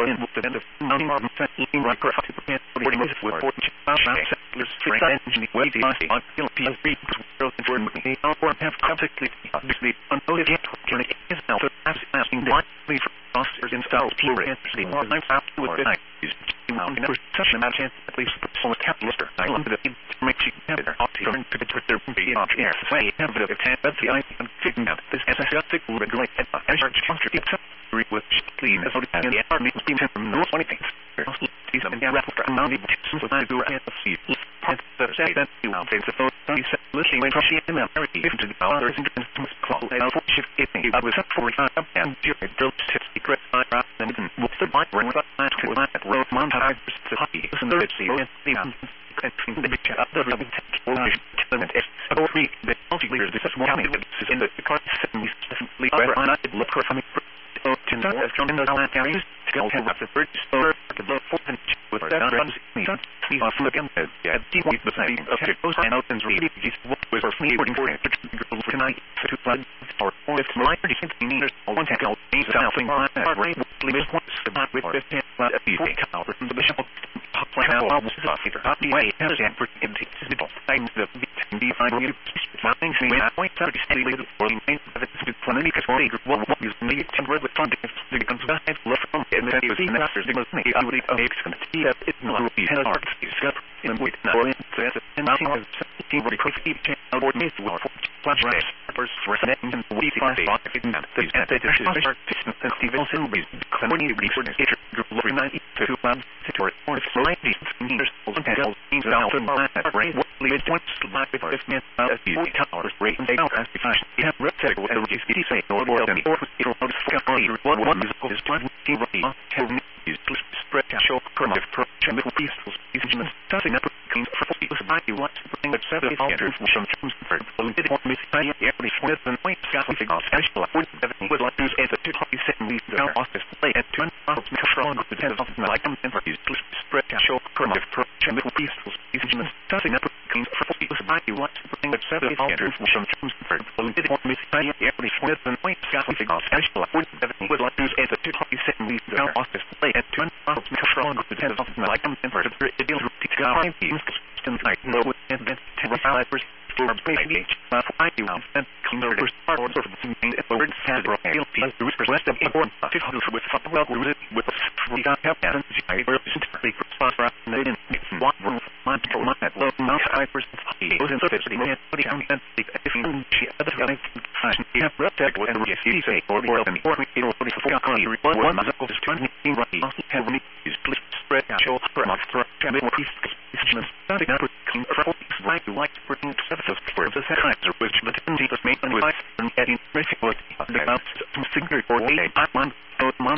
in the end of mounting marble setting right for to prepare for the with for settlers free engine way the on Philippines world and for me or have completely obviously unnoted yet is now asking the leave officers installed pure entity more than after with the such a chance at least so capitalist I love the make you have their option to their be on air way have the but the I can figure out this as a static regulate as with clean as and the army team from no funny things these are the rapid amount of so I do at the sea part that say that you will take the photo he said listening when she in America into the others in the call and for shift it I was up for and you drove to secret I and what's the mic ring with that to that road montage the hockey is the sea and the picture of the element is about 3 the multi-layers this is one is in the because definitely I did look for something in the areas to go have the first store to look for and with that runs me see off looking at the same okay those and opens really what was for me waiting for it tonight to flood or if my 30 meters one take out things something right leave once about with 15 out from the bishop plan all this off either not the way has and for empty things the define you nothing we have point 30 for main the plenty because what is needed to read with funding the comes back left from and then you see masters the most I would it's not be hard discuss in with or in and now has team really quickly board me to flash race first for setting and we find if it not the and Steven Silby when you reach the nature group 92 plans to or it's like these meters and tell things out and brain what leads once like with this man the towers rate and out as fashion you have rectangle with the city say or and or one is trying to have spread show primitive and middle peaceful instruments starting up clean for society what bring the seven alters from for did want me say every with and point got something off special would like to say that to talk set me the office play at turn off control the head of like them for you to spread show primitive and middle peaceful instruments starting up clean for society what bring the seven alters from for did want me say every with and point got something off special would like to say that to talk set me the office play at turn off control the head of like them for it deals with the guy tonight no and then first for baby I do and cleaner part of the main word has guilty the rest of important with well with we got help and I response for in one room my low mount I first was in service the man putting down and if she other guy you have protect with the city say or and or one musical is 20 right have me spread show for my throat and more peace starting up clean right to like bring services for the sector which the tendency to make and with and getting basically about some signature for a